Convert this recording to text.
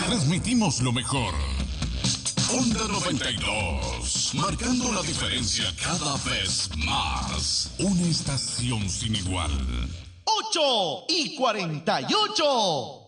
Transmitimos lo mejor. Onda 92, marcando la diferencia cada vez más. Una estación sin igual. 8:48.